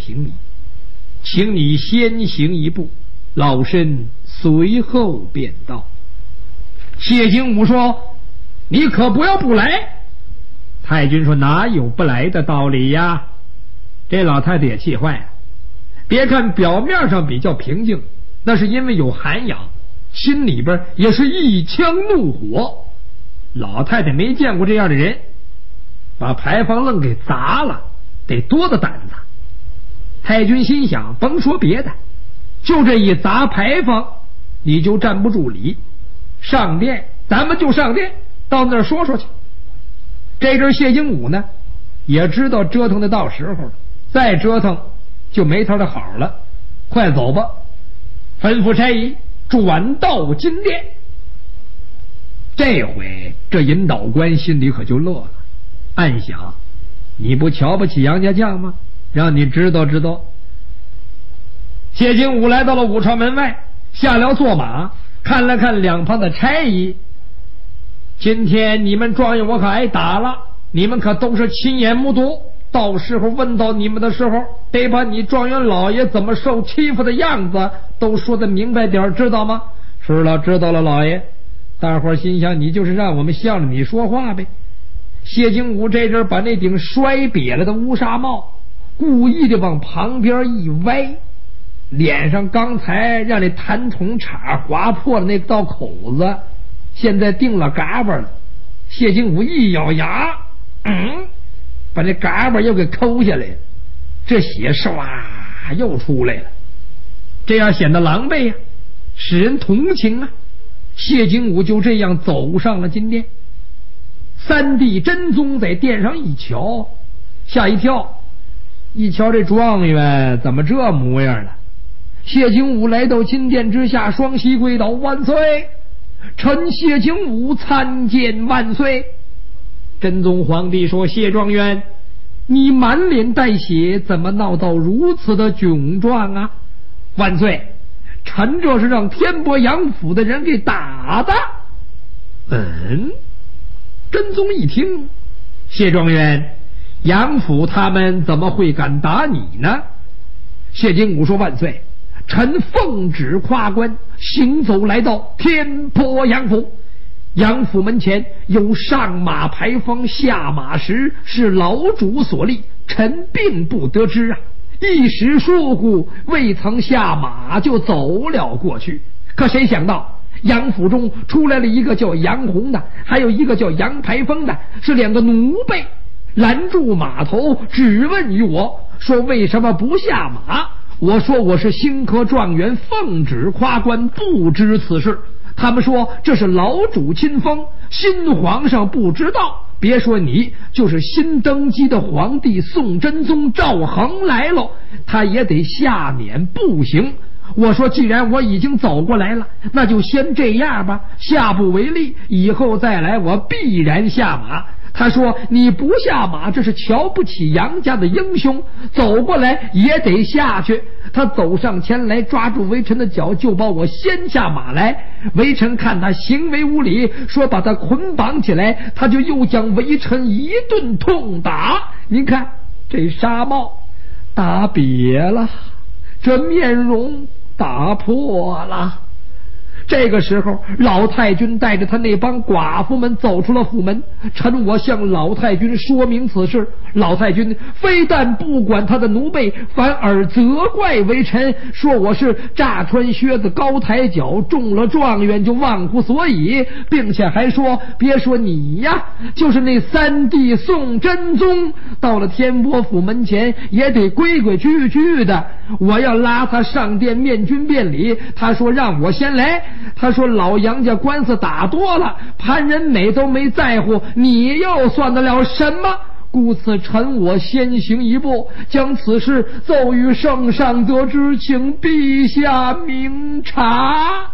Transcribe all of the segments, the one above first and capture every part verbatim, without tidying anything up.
行礼，请你先行一步，老身随后便到。谢景武说：你可不要不来。太君说：哪有不来的道理呀？这老太太也气坏了。别看表面上比较平静，那是因为有涵养，心里边也是一腔怒火。老太太没见过这样的人，把牌坊愣给砸了，得多大胆子。太君心想，甭说别的，就这一砸牌坊，你就站不住理。上殿，咱们就上殿，到那儿说说去。这阵谢景武呢，也知道折腾的到时候了，再折腾就没他的好了。快走吧，吩咐差役转到金殿。这回这引导官心里可就乐了，暗想：你不瞧不起杨家将吗？让你知道知道。谢景武来到了武朝门外，下了坐马，看了看两旁的差役。今天你们状元我可挨打了，你们可都是亲眼目睹，到时候问到你们的时候，得把你状元老爷怎么受欺负的样子都说得明白点，知道吗？是了，知道了，老爷。大伙儿心想，你就是让我们向着你说话呗。谢景武这阵把那顶摔瘪了的乌纱帽故意的往旁边一歪，脸上刚才让那弹筒叉划破了那道口子，现在定了嘎巴了。谢景武一咬牙，嗯，把这嘎巴又给抠下来了，这血唰又出来了，这样显得狼狈啊，使人同情啊。谢景武就这样走上了金殿。三弟真宗在殿上一瞧，吓一跳，一瞧这状元怎么这模样了？谢景武来到金殿之下，双膝跪倒：万岁！臣谢景武参见万岁。真宗皇帝说：谢状元，你满脸带血，怎么闹到如此的窘状啊？万岁，臣这是让天波杨府的人给打的。嗯，真宗一听，谢状元，杨府他们怎么会敢打你呢？谢景武说：万岁，臣奉旨跨关，行走来到天波杨府。杨府门前有上马牌坊，下马时是老主所立，臣并不得知啊。一时疏忽，未曾下马就走了过去。可谁想到杨府中出来了一个叫杨洪的，还有一个叫杨排风的，是两个奴婢，拦住马头，质问于我，说为什么不下马？我说我是新科状元，奉旨夸官，不知此事。他们说这是老主亲封，新皇上不知道。别说你，就是新登基的皇帝宋真宗赵恒来了，他也得下冕不行。我说既然我已经走过来了，那就先这样吧，下不为例，以后再来我必然下马。他说你不下马，这是瞧不起杨家的英雄，走过来也得下去。他走上前来，抓住微臣的脚，就把我先下马来。微臣看他行为无礼，说把他捆绑起来，他就又将微臣一顿痛打。您看这纱帽打瘪了，这面容打破了。这个时候老太君带着他那帮寡妇们走出了府门，臣我向老太君说明此事，老太君非但不管他的奴婢，反而责怪微臣，说我是乍穿靴子高抬脚，中了状元就忘乎所以，并且还说别说你呀，就是那三弟宋真宗到了天波府门前也得规规矩矩的，我要拉他上殿面君辩理，他说让我先来。他说老杨家官司打多了，潘仁美都没在乎，你又算得了什么？故此臣我先行一步，将此事奏与圣上得知，请陛下明察。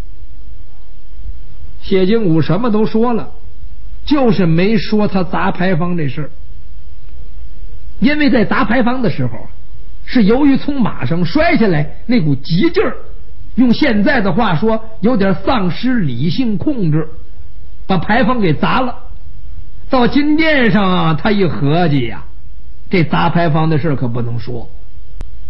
谢景武什么都说了，就是没说他砸牌坊这事。因为在砸牌坊的时候，是由于从马上摔下来那股急劲儿，用现在的话说，有点丧失理性控制，把牌坊给砸了。到金殿上啊，他一合计呀、啊，这砸牌坊的事可不能说，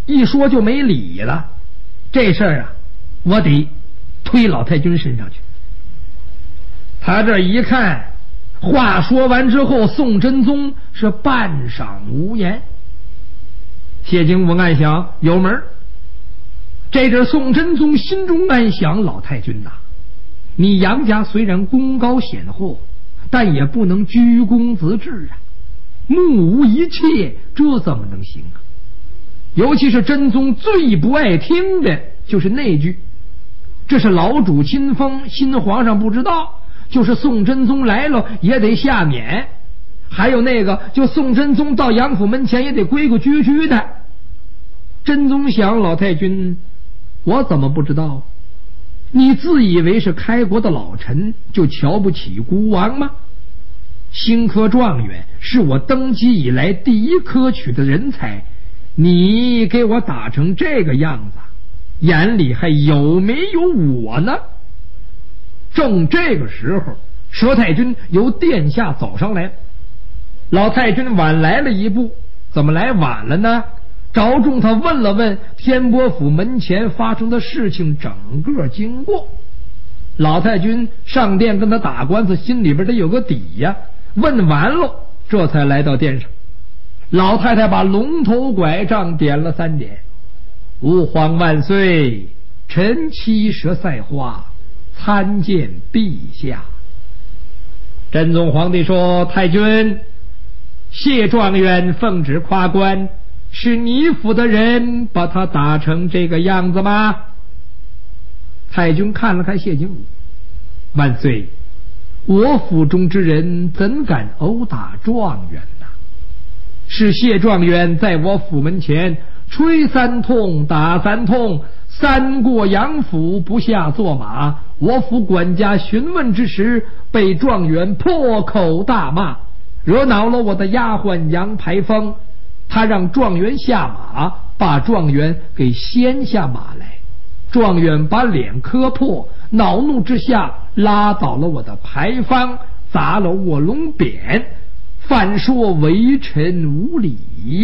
一说就没理了。这事儿啊，我得推老太君身上去。他这一看，话说完之后，宋真宗是半晌无言。谢景武暗想，有门。这阵宋真宗心中暗想，老太君呐，你杨家虽然功高显厚，但也不能居功自治啊，目无一切，这怎么能行啊？尤其是真宗最不爱听的就是那句，这是老主亲封，新皇上不知道，就是宋真宗来了也得下冕。还有那个，就宋真宗到杨府门前也得规规矩矩的。真宗想，老太君，我怎么不知道？你自以为是开国的老臣，就瞧不起孤王吗？新科状元是我登基以来第一科取的人才，你给我打成这个样子，眼里还有没有我呢？正这个时候，佘太君由殿下走上来，老太君晚来了一步。怎么来晚了呢？着重他问了问天波府门前发生的事情整个经过。老太君上殿跟他打官司，心里边得有个底呀。问完了，这才来到殿上。老太太把龙头拐杖点了三点：吾皇万岁，臣妻佘赛花参见陛下。真宗皇帝说：太君，谢状元奉旨夸官，是你府的人把他打成这个样子吗？太君看了看谢景武，万岁，我府中之人怎敢殴打状元呢？是谢状元在我府门前吹三通打三通，三过杨府不下坐马。我府管家询问之时，被状元破口大骂，惹恼了我的丫鬟杨排风。他让状元下马，把状元给掀下马来。状元把脸磕破，恼怒之下拉倒了我的牌坊，砸了卧龙匾，反说为臣无礼。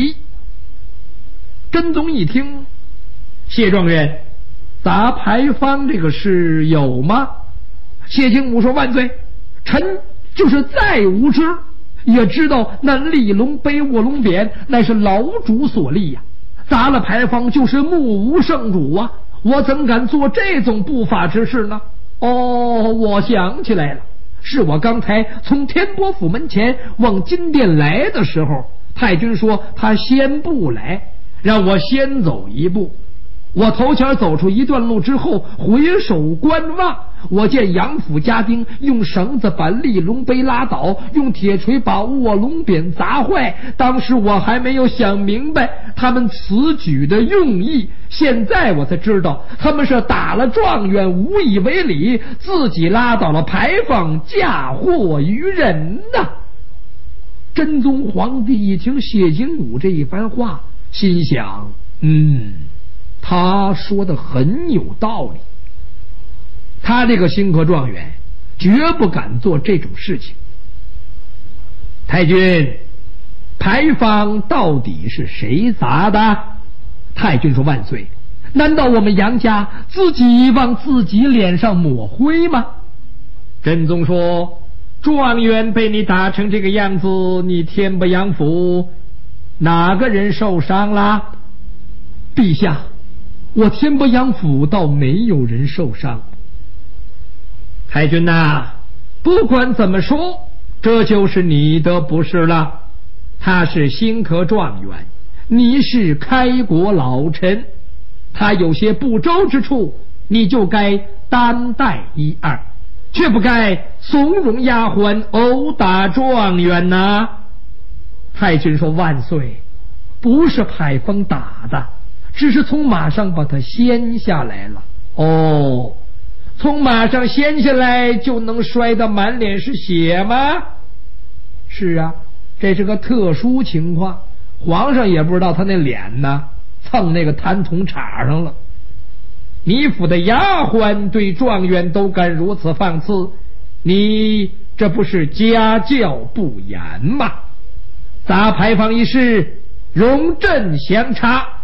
真宗一听，谢状元，砸牌坊这个事有吗？谢景武说：万岁，臣就是再无知，也知道那立龙碑卧龙匾乃是老主所立呀、啊，砸了牌坊就是目无圣主啊，我怎敢做这种不法之事呢？哦，我想起来了，是我刚才从天波府门前往金殿来的时候，太君说他先不来，让我先走一步。我头前走出一段路之后，回首观望，我见杨府家丁用绳子把立龙碑拉倒，用铁锤把卧龙匾砸坏。当时我还没有想明白他们此举的用意，现在我才知道他们是打了状元无以为理，自己拉倒了牌坊，嫁祸于人呐。真宗皇帝一听谢景武这一番话，心想，嗯，他说的很有道理，他这个新科状元绝不敢做这种事情。太君，牌坊到底是谁砸的？太君说：万岁，难道我们杨家自己往自己脸上抹灰吗？真宗说：状元被你打成这个样子，你天不杨府哪个人受伤啦？陛下，我天波杨府倒没有人受伤。太君呐、啊，不管怎么说，这就是你的不是了。他是新科状元，你是开国老臣，他有些不周之处，你就该担待一二，却不该怂恿丫鬟殴打状元呐、啊。太君说：万岁，不是牌坊打的，只是从马上把他掀下来了。哦，从马上掀下来就能摔得满脸是血吗？是啊，这是个特殊情况，皇上也不知道他那脸呢蹭那个弹筒插上了。你府的丫鬟对状元都敢如此放肆，你这不是家教不严吗？砸牌坊一事，容朕详查。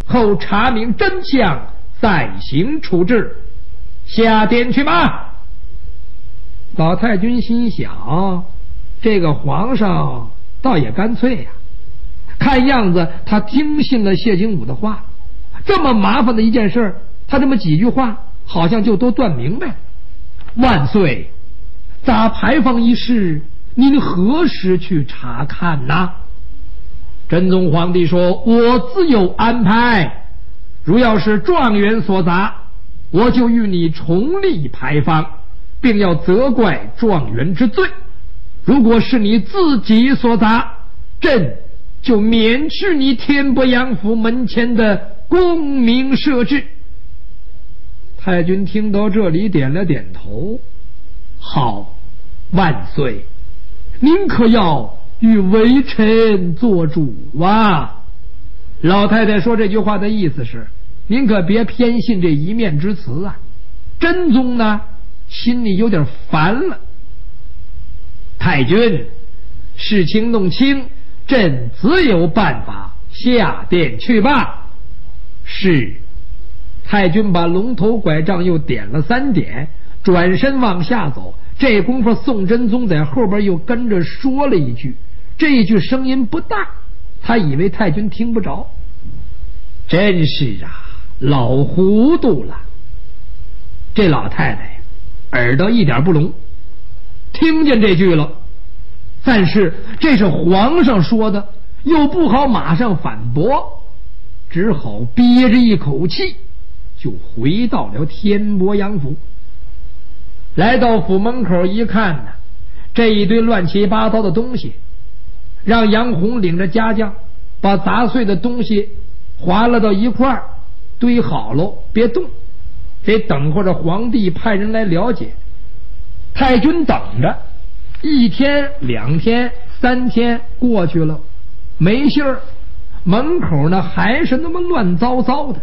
后查明真相，再行处置。下殿去吧。老太君心想，这个皇上倒也干脆呀、啊，看样子他听信了谢景武的话，这么麻烦的一件事，他这么几句话好像就都断明白了。万岁，砸牌坊一事您何时去查看呢？真宗皇帝说，我自有安排，如要是状元所砸，我就与你重立牌坊，并要责怪状元之罪；如果是你自己所砸，朕就免去你天波阳府门前的功名社稷。太君听到这里点了点头，好，万岁，您可要与微臣做主啊。老太太说这句话的意思是，您可别偏信这一面之词啊。真宗呢心里有点烦了。太君，事情弄清，朕自有办法，下殿去吧。是。太君把龙头拐杖又点了三点，转身往下走。这功夫宋真宗在后边又跟着说了一句，这一句声音不大，他以为太君听不着。真是啊，老糊涂了。这老太太耳朵一点不聋，听见这句了，但是这是皇上说的，又不好马上反驳，只好憋着一口气就回到了天波阳府。来到府门口一看呢，这一堆乱七八糟的东西，让杨红领着家将把砸碎的东西划拉到一块儿堆好喽，别动，得等候着皇帝派人来了解。太君等着，一天两天三天过去了，没信儿，门口呢还是那么乱糟糟的。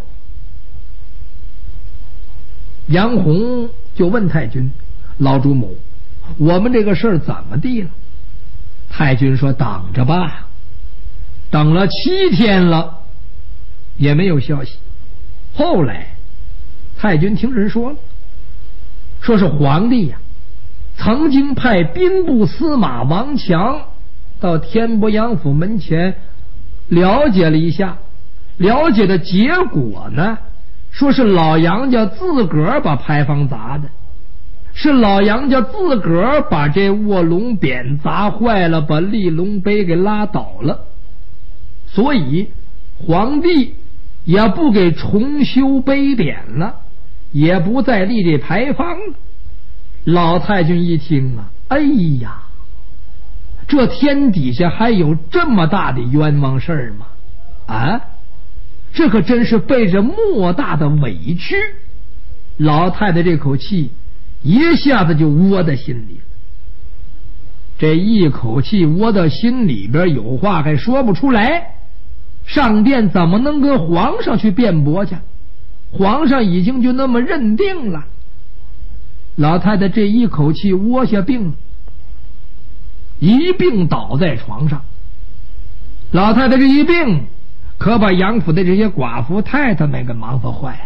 杨红就问太君，老主母，我们这个事儿怎么地了？太君说，等着吧。等了七天了也没有消息。后来太君听人说了，说是皇帝呀、啊、曾经派兵部司马王强到天波阳府门前了解了一下，了解的结果呢，说是老杨家自个儿把牌坊砸的，是老杨家自个儿把这卧龙匾砸坏了，把立龙碑给拉倒了，所以皇帝也不给重修碑匾了，也不再立这牌坊了。老太君一听啊，哎呀，这天底下还有这么大的冤枉事儿吗？啊，这可真是背着莫大的委屈。老太太这口气一下子就窝在心里了，这一口气窝到心里边，有话还说不出来，上殿怎么能跟皇上去辩驳去？皇上已经就那么认定了。老太太这一口气窝下病了，一病倒在床上。老太太这一病可把杨府的这些寡妇太太们给忙活坏了。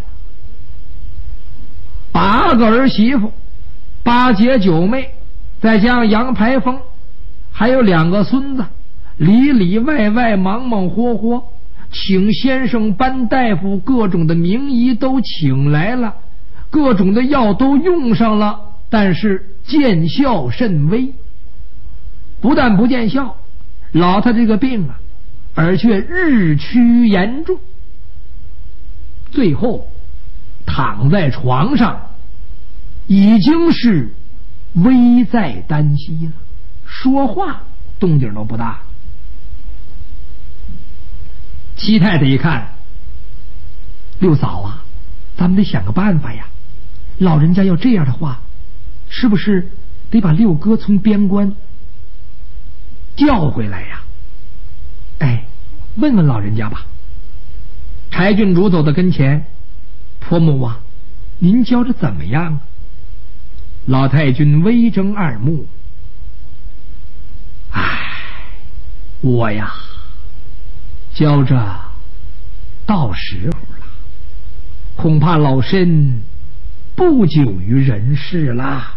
八个儿媳妇，八姐九妹，再加上杨排风，还有两个孙子，里里外外忙忙活活，请先生班大夫，各种的名医都请来了，各种的药都用上了，但是见效甚微。不但不见效，老太这个病啊，而且日趋严重，最后躺在床上已经是危在旦夕了，说话动静都不大。七太太一看，六嫂啊，咱们得想个办法呀，老人家要这样的话，是不是得把六哥从边关叫回来呀？哎，问问老人家吧。柴郡主走到跟前，婆母啊，您觉着怎么样？老太君微睁二目，唉，我呀觉着到时候了，恐怕老身不久于人世啦。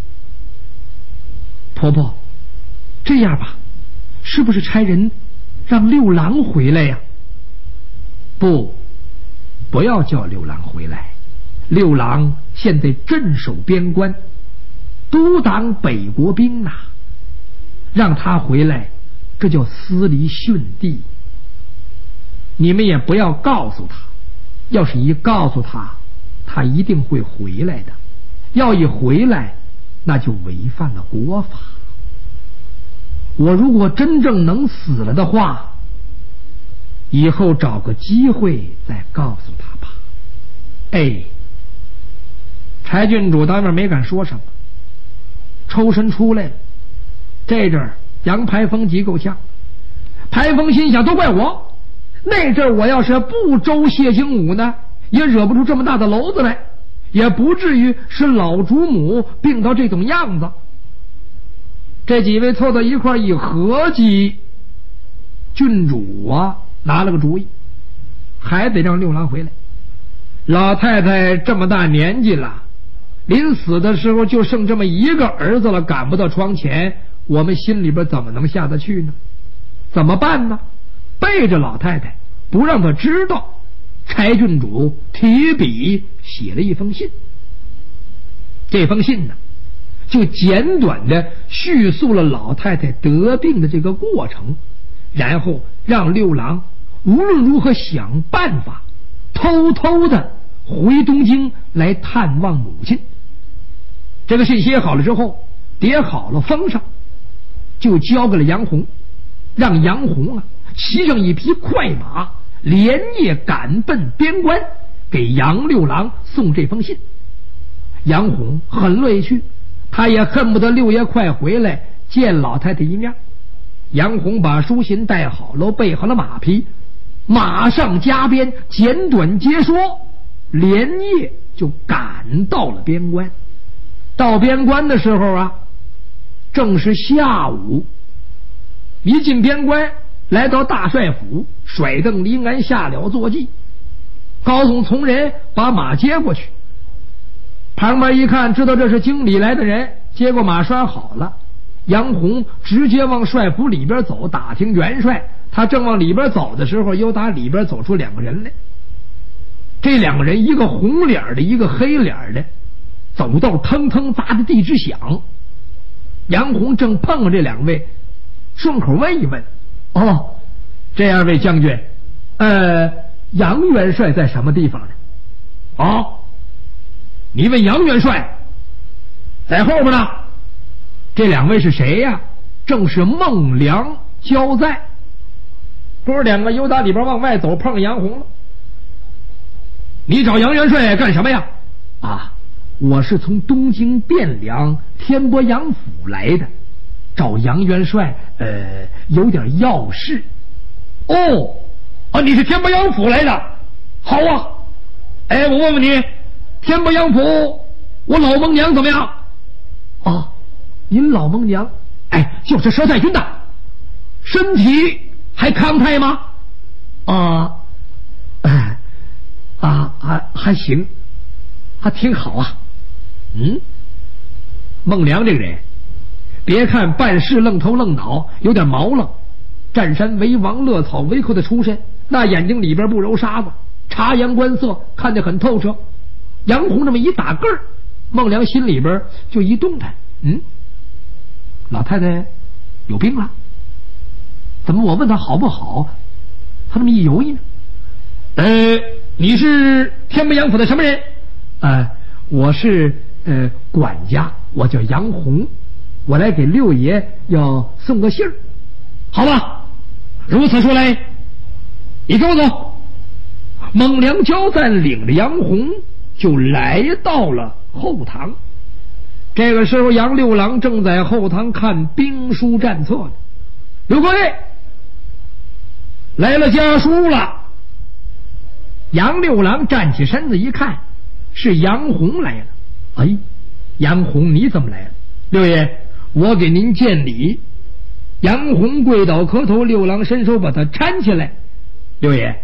婆婆，这样吧，是不是差人让六郎回来呀？不，不要叫六郎回来。六郎现在镇守边关，督党北国兵呐、啊，让他回来，这叫私离训弟。你们也不要告诉他，要是一告诉他，他一定会回来的。要一回来，那就违反了国法。我如果真正能死了的话，以后找个机会再告诉他吧。哎，柴郡主当面没敢说什么，抽身出来了。这阵儿杨排风急够呛，排风心想，都怪我，那阵儿我要是不周谢精武呢，也惹不出这么大的篓子来，也不至于使老主母病到这种样子。这几位凑到一块一合计，郡主啊拿了个主意，还得让六郎回来。老太太这么大年纪了，临死的时候就剩这么一个儿子了，赶不到窗前，我们心里边怎么能下得去呢？怎么办呢？背着老太太不让她知道，柴郡主提笔写了一封信。这封信呢，就简短的叙述了老太太得病的这个过程，然后让六郎无论如何想办法偷偷的回东京来探望母亲。这个信写好了之后，叠好了封上，就交给了杨红，让杨红啊骑上一匹快马，连夜赶奔边关，给杨六郎送这封信。杨红很乐意去，他也恨不得六爷快回来见老太太一面。杨红把书信带好了，备好了马匹，马上加鞭，简短截说，连夜就赶到了边关。到边关的时候啊，正是下午。一进边关，来到大帅府，甩蹬离鞍下了坐骑。高总从人把马接过去，旁边一看，知道这是经理来的人，接过马拴好了。杨红直接往帅府里边走，打听元帅。他正往里边走的时候，又打里边走出两个人来。这两个人，一个红脸的，一个黑脸的，走道腾腾砸的地之响。杨红正碰上这两位，顺口问一问：“哦，这二位将军，呃，杨元帅在什么地方呢？”“哦，你问杨元帅，在后边呢。”这两位是谁呀？正是孟良、焦在。哥两个由打里边往外走，碰上杨红了。你找杨元帅干什么呀？啊，我是从东京汴梁天波杨府来的，找杨元帅，呃，有点要事。哦，啊，你是天波杨府来的？好啊。哎，我问问你，天波杨府，我老孟娘怎么样？啊。您老孟娘，哎，就是佘太君的，身体还康泰吗？啊，哎，啊，还还行，还挺好啊。嗯，孟良这个人，别看办事愣头愣脑，有点毛愣，占山为王，乐草为寇的出身，那眼睛里边不揉沙子，察言观色，看得很透彻。杨红这么一打个儿，孟良心里边就一动弹，嗯。老太太有病了，怎么我问他好不好，他这么一犹豫呢？呃，你是天波杨府的什么人？呃，我是呃管家，我叫杨红，我来给六爷要送个信儿。好吧，如此说来，你跟我走。孟良交赞领着杨红就来到了后堂。这个时候，杨六郎正在后堂看兵书战策呢。刘各位，来了家书了。杨六郎站起身子一看，是杨红来了。哎，杨红你怎么来了？六爷，我给您见礼。杨红跪倒磕头，六郎伸手把他搀起来。六爷，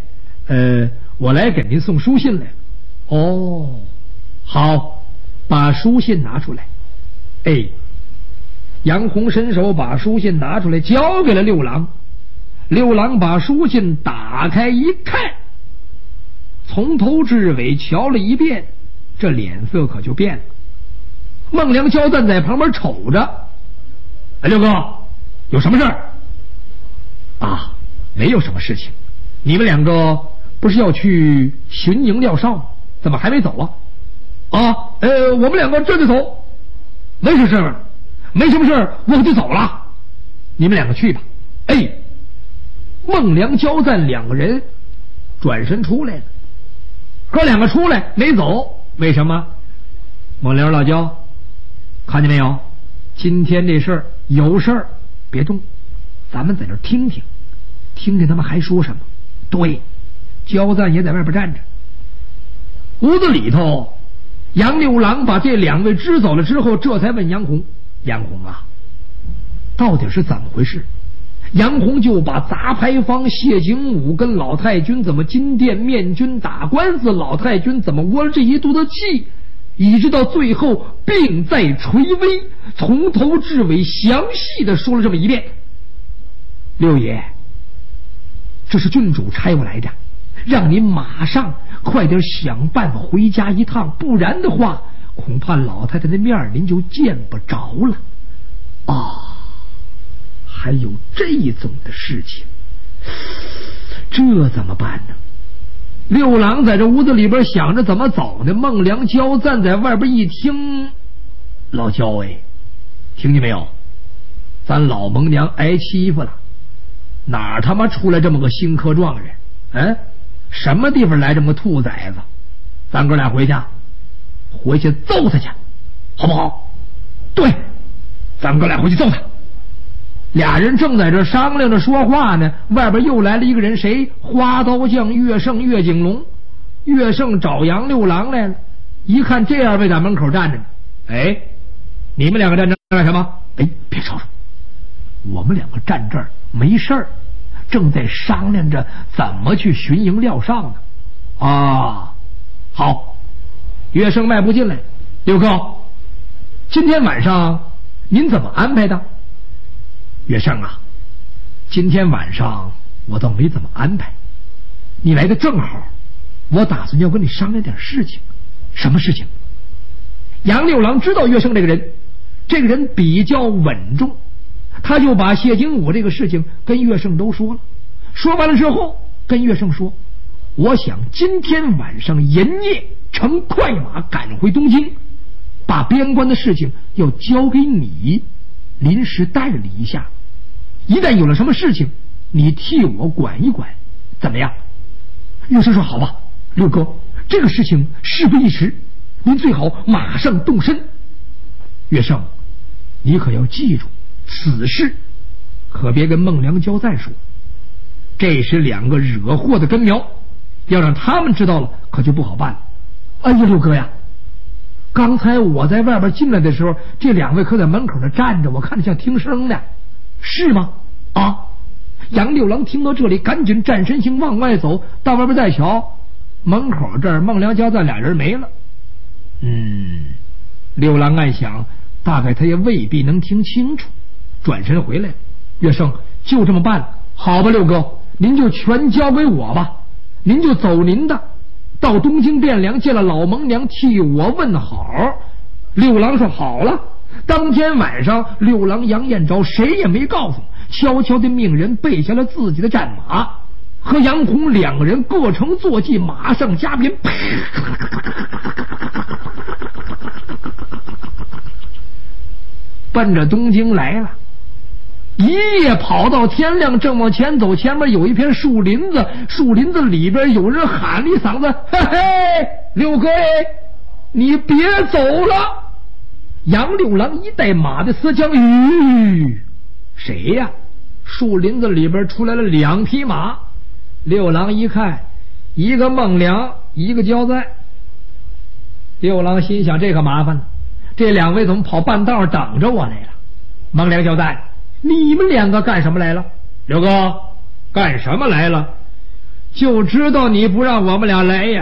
呃，我来给您送书信来。哦，好，把书信拿出来。哎，杨红伸手把书信拿出来，交给了六郎。六郎把书信打开一看，从头至尾瞧了一遍，这脸色可就变了。孟良娇站在旁边瞅着，哎，六哥，有什么事儿？啊，没有什么事情。你们两个不是要去巡营廖少吗？怎么还没走啊？啊，呃，我们两个这就走。没什么事儿，没什么事儿，我就走了。你们两个去吧。哎，孟良交赞两个人转身出来了，哥两个出来没走，为什么？孟良老焦，看见没有？今天这事儿有事儿，别动，咱们在这听听，听听他们还说什么。对，焦赞也在外边站着。屋子里头，杨六郎把这两位支走了之后，这才问杨红：“杨红啊，到底是怎么回事？”杨红就把杂牌坊谢景武跟老太君怎么金殿面君打官司，老太君怎么窝了这一肚子气，一直到最后病在垂危，从头至尾详细的说了这么一遍。六爷，这是郡主差我来的，让您马上快点想办法回家一趟，不然的话恐怕老太太的面您就见不着了。啊，还有这种的事情，这怎么办呢？六郎在这屋子里边想着怎么走呢。孟良娇站在外边一听，老焦哎，听见没有？咱老蒙娘挨欺负了，哪儿他妈出来这么个新科状人？嗯，什么地方来这么个兔崽子？咱哥俩回家，回去揍他去，好不好？对，咱哥俩回去揍他。俩人正在这商量着说话呢，外边又来了一个人，谁？花刀匠岳胜岳景龙。岳胜找杨六郎来了，一看这二位在门口站着呢，哎，你们两个站这干什么？哎，别吵吵，我们两个站这儿没事儿，正在商量着怎么去巡营廖尚呢。啊，好。岳胜迈步进来，六哥，今天晚上您怎么安排的？岳胜啊，今天晚上我倒没怎么安排，你来的正好，我打算要跟你商量点事情。什么事情？杨六郎知道岳胜这个人，这个人比较稳重，他就把谢景武这个事情跟岳胜都说了。说完了之后，跟岳胜说，我想今天晚上银夜乘快马赶回东京，把边关的事情要交给你临时代理一下，一旦有了什么事情，你替我管一管，怎么样？岳胜说好吧，六哥，这个事情事不宜迟，您最好马上动身。岳胜，你可要记住，此事可别跟孟良交赞说，这是两个惹祸的根苗，要让他们知道了，可就不好办了。哎呀，六哥呀，刚才我在外边进来的时候，这两位可在门口那站着，我看着像听声呢，是吗？啊！杨六郎听到这里，赶紧站身形往外走，到外边再瞧，门口这儿孟良交赞俩人没了。嗯，六郎暗想，大概他也未必能听清楚，转身回来。岳胜，就这么办，好吧，六哥，您就全交给我吧，您就走您的，到东京汴梁见了老蒙娘，替我问好。六郎说好了。当天晚上，六郎杨彦昭谁也没告诉，悄悄地命人备下了自己的战马，和杨红两个人各乘坐骑，马上加鞭，奔着东京来了。一夜跑到天亮，正往前走，前面有一片树林子，树林子里边有人喊了一嗓子：嘿嘿，六哥，你别走了！杨六郎一带马的丝枪，吁，谁呀？树林子里边出来了两匹马。六郎一看，一个孟良，一个焦赞。六郎心想，这可麻烦了，这两位怎么跑半道等着我来了？孟良、焦赞，你们两个干什么来了？六哥，干什么来了？ 就知道你不让我们俩来呀。